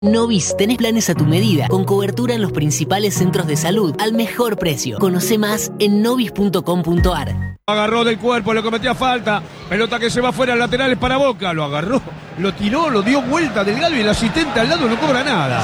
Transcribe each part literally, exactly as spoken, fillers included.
Novis, tenés planes a tu medida, con cobertura en los principales centros de salud, al mejor precio. Conoce más en novis punto com punto ar. Agarró del cuerpo, le cometía falta. Pelota que se va fuera, laterales para Boca. Lo agarró, lo tiró, lo dio vuelta Delgado y el asistente al lado no cobra nada.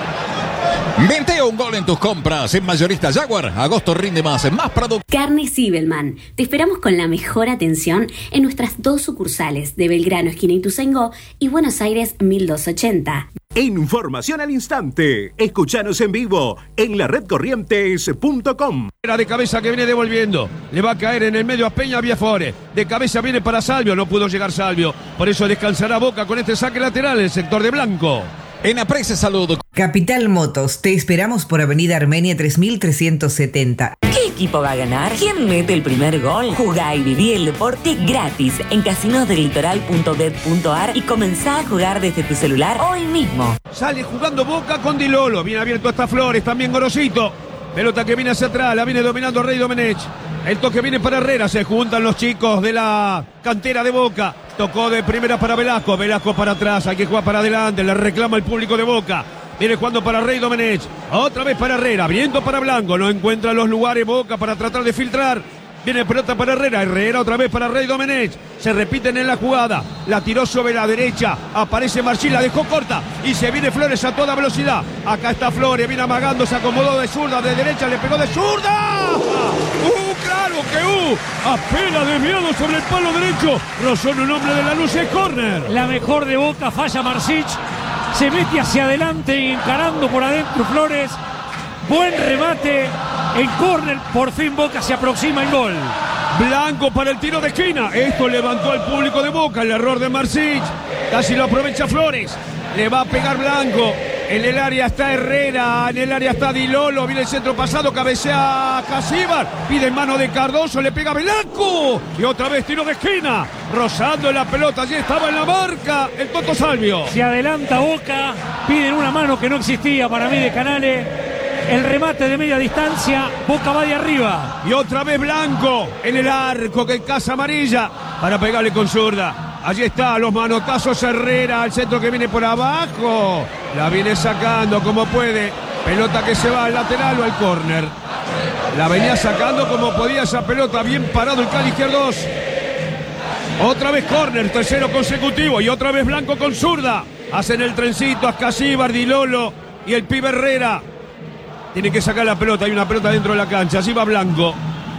Vente un gol en tus compras. En Mayorista Jaguar, agosto rinde más, más producto. Carne Sibelman. Te esperamos con la mejor atención en nuestras dos sucursales de Belgrano, esquina Ituzaingó, y Buenos Aires mil doscientos ochenta. Información al instante. Escuchanos en vivo en la red corrientes punto com. Era de cabeza que viene devolviendo. Le va a caer en el medio a Peña Viafore. De cabeza viene para Salvio. No pudo llegar Salvio. Por eso descansará Boca con este saque lateral en el sector de Blanco. En Aprece Salud. Capital Motos, te esperamos por Avenida Armenia tres mil trescientos setenta. ¿Qué equipo va a ganar? ¿Quién mete el primer gol? Jugá y viví el deporte gratis en casinos del litoral punto bet punto ar y comenzá a jugar desde tu celular hoy mismo. Sale jugando Boca con Di Lolo. Bien abierto hasta Flores, también Gorosito. Pelota que viene hacia atrás, la viene dominando Rey Domenech. El toque viene para Herrera, se juntan los chicos de la cantera de Boca. Tocó de primera para Velasco, Velasco para atrás, hay que jugar para adelante, le reclama el público de Boca. Viene jugando para Rey Domenech, otra vez para Herrera, viento para Blanco, no encuentra los lugares Boca para tratar de filtrar. Viene pelota para Herrera, Herrera otra vez para Rey Domenech. Se repiten en la jugada, la tiró sobre la derecha, aparece Marchín, la dejó corta y se viene Flores a toda velocidad. Acá está Flores, viene amagando, se acomodó de zurda, de derecha, le pegó de zurda. ¡Uh, claro que uh! Apenas desviado sobre el palo derecho. Rozó en un hombre de la luz, es córner. La mejor de Boca, falla Marsic. Se mete hacia adelante y encarando por adentro Flores. Buen remate. En córner, por fin Boca se aproxima el gol. Blanco para el tiro de esquina. Esto levantó al público de Boca. El error de Marsic. Casi lo aprovecha Flores. Le va a pegar Blanco. En el área está Herrera. En el área está Di Lolo. Viene el centro pasado. Cabecea Casíbar. Pide en mano de Cardoso. Le pega Blanco. Y otra vez tiro de esquina. Rozando la pelota. Allí estaba en la marca el Toto Salvio. Se adelanta Boca. Piden una mano que no existía para mí de Canales. El remate de media distancia, Boca va de arriba. Y otra vez Blanco en el arco que casa amarilla para pegarle con zurda. Allí está, los manotazos Herrera, al centro que viene por abajo. La viene sacando como puede. Pelota que se va al lateral o al córner. La venía sacando como podía esa pelota. Bien parado el Cali izquierdos. Otra vez córner, tercero consecutivo. Y otra vez Blanco con zurda. Hacen el trencito a Casíbar, Di Lolo y el pibe Herrera. Tiene que sacar la pelota, hay una pelota dentro de la cancha, así va Blanco.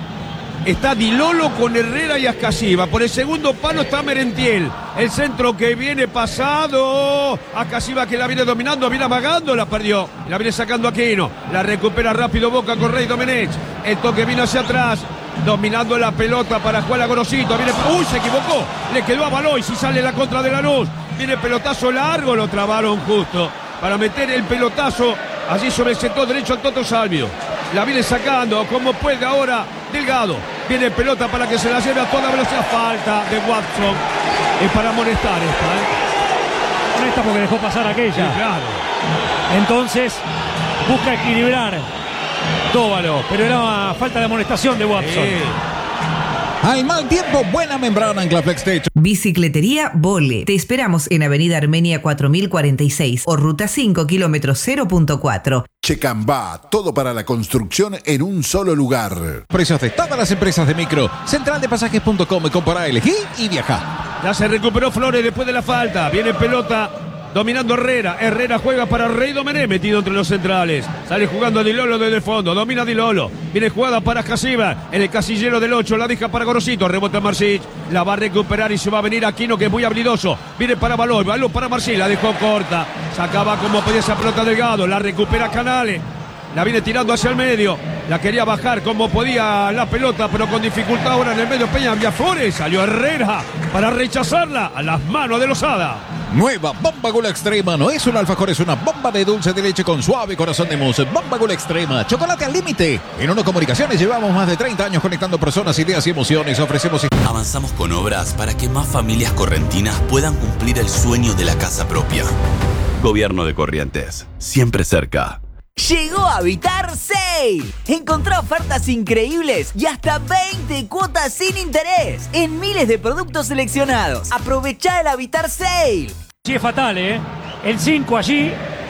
Está Di Lolo con Herrera y Ascasiba. Por el segundo palo está Merentiel. El centro que viene pasado. Ascasiba que la viene dominando, viene amagando, la perdió. La viene sacando Aquino. La recupera rápido Boca con Rey Domenech. El toque vino hacia atrás. Dominando la pelota para jugar a Gorosito. Viene... ¡Uy, se equivocó! Le quedó a Baloy, si sale la contra de Lanús. Viene pelotazo largo, lo trabaron justo. Para meter el pelotazo allí sobre el sector derecho al Toto Salvio. La viene sacando como puede ahora Delgado. Viene pelota para que se la lleve a toda velocidad. Falta de Watson. Es para amonestar esta, ¿eh? Amonesta porque dejó pasar aquella. Sí, claro. Entonces busca equilibrar Dóvalo, pero era falta de amonestación de Watson. Sí. Al mal tiempo, buena membrana en Claflex Techo. Bicicletería Vole. Te esperamos en Avenida Armenia cuatro mil cuarenta y seis o Ruta cinco, kilómetro cero punto cuatro. Checambá, todo para la construcción en un solo lugar. Precios de todas las empresas de micro. Central de pasajes punto com. Compara, elegí y viaja. Ya se recuperó Flores después de la falta. Viene pelota. Dominando Herrera. Herrera juega para Rey Domenech, metido entre los centrales. Sale jugando Di Lolo desde el fondo. Domina Di Lolo. Viene jugada para Casíbar. En el casillero del ocho. La deja para Gorosito. Rebota Marsic. La va a recuperar y se va a venir Aquino, que es muy habilidoso. Viene para Baloy. Balón para Marsic. La dejó corta. Sacaba como podía esa pelota Delgado. La recupera Canales. La viene tirando hacia el medio. La quería bajar como podía la pelota, pero con dificultad ahora en el medio Peña Viafore. Salió Herrera para rechazarla a las manos de Lozada. Nueva Bomba Gula Extrema. No es un alfajor, es una bomba de dulce de leche con suave corazón de mousse. Bomba Gula Extrema. Chocolate al límite. En Uno Comunicaciones llevamos más de treinta años conectando personas, ideas y emociones. Ofrecemos... Avanzamos con obras para que más familias correntinas puedan cumplir el sueño de la casa propia. Gobierno de Corrientes. Siempre cerca. Llegó Habitar Sale. Encontrá ofertas increíbles y hasta veinte cuotas sin interés en miles de productos seleccionados. Aprovechá el Habitar Sale. Sí, es fatal, ¿eh? El cinco allí